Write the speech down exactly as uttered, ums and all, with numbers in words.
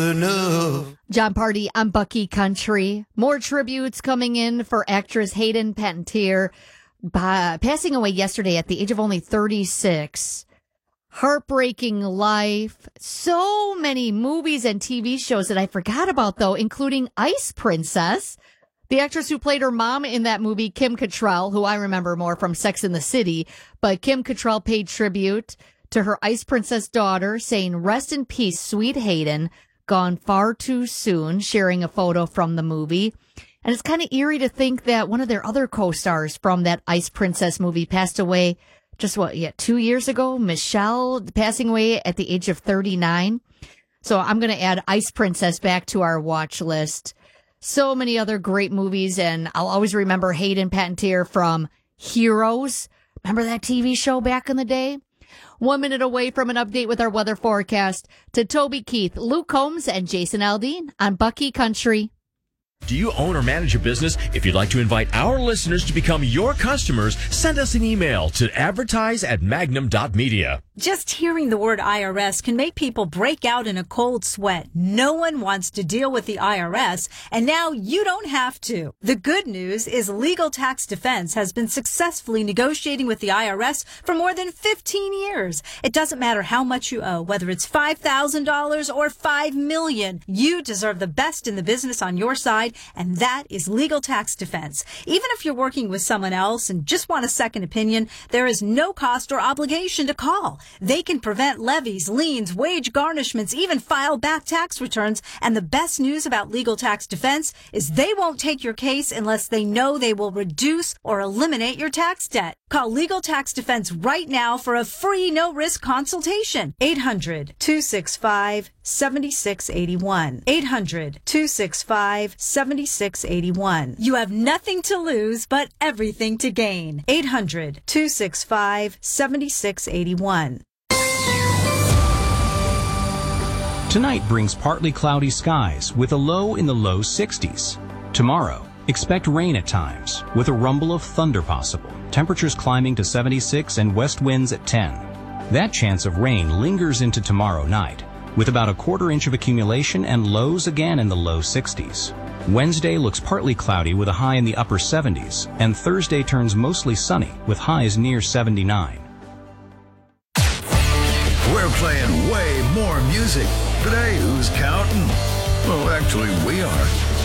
John Party on Bucky Country. More tributes coming in for actress Hayden Panettiere, uh, passing away yesterday at the age of only thirty-six. Heartbreaking life. So many movies and T V shows that I forgot about, though, including Ice Princess. The actress who played her mom in that movie, Kim Cattrall, who I remember more from Sex and the City, but Kim Cattrall paid tribute to her Ice Princess daughter, saying, "Rest in peace, sweet Hayden, gone far too soon," sharing a photo from the movie. And it's kind of eerie to think that one of their other co-stars from that Ice Princess movie passed away just, what, yeah, two years ago? Michelle passing away at the age of thirty-nine. So I'm going to add Ice Princess back to our watch list. So many other great movies, and I'll always remember Hayden Panettiere from Heroes. Remember that T V show back in the day? One minute away from an update with our weather forecast to Toby Keith, Luke Combs, and Jason Aldean on Bucky Country. Do you own or manage a business? If you'd like to invite our listeners to become your customers, send us an email to advertise at magnum dot media. Just hearing the word I R S can make people break out in a cold sweat. No one wants to deal with the I R S, and now you don't have to. The good news is Legal Tax Defense has been successfully negotiating with the I R S for more than fifteen years. It doesn't matter how much you owe, whether it's five thousand dollars or five million dollars. You deserve the best in the business on your side, and that is Legal Tax Defense. Even if you're working with someone else and just want a second opinion, there is no cost or obligation to call. They can prevent levies, liens, wage garnishments, even file back tax returns. And the best news about Legal Tax Defense is they won't take your case unless they know they will reduce or eliminate your tax debt. Call Legal Tax Defense right now for a free no-risk consultation. eight hundred, two six five, seven six eight one. eight hundred, two six five, seven six eight one. You have nothing to lose, but everything to gain. eight hundred, two six five, seven six eight one. Tonight brings partly cloudy skies with a low in the low sixties. Tomorrow, expect rain at times with a rumble of thunder possible. Temperatures climbing to seventy-six and west winds at ten. That chance of rain lingers into tomorrow night with about a quarter inch of accumulation and lows again in the low sixties. Wednesday looks partly cloudy with a high in the upper seventies, and Thursday turns mostly sunny with highs near seventy-nine. We're playing way more music. Today, who's counting? Well, actually, we are.